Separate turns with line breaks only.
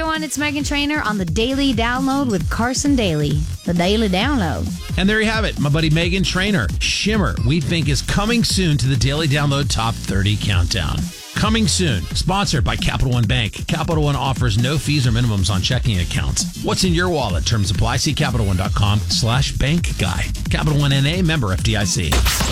everyone. It's Meghan Trainor on the Daily Download with Carson Daly. The Daily Download.
And there you have it. My buddy Meghan Trainor, Shimmer, we think is coming soon to the Daily Download Top 30 Countdown. Coming soon. Sponsored by Capital One Bank. Capital One offers no fees or minimums on checking accounts. What's in your wallet? Terms apply. See CapitalOne.com/bank guy. Capital One NA, member FDIC.